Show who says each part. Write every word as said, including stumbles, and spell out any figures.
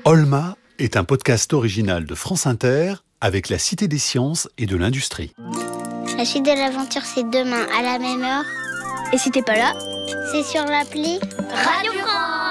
Speaker 1: Olma est un podcast original de France Inter avec la Cité des Sciences et de l'Industrie.
Speaker 2: La suite de l'aventure, c'est demain à la même heure.
Speaker 3: Et si t'es pas là,
Speaker 2: c'est sur l'appli
Speaker 3: Radio France.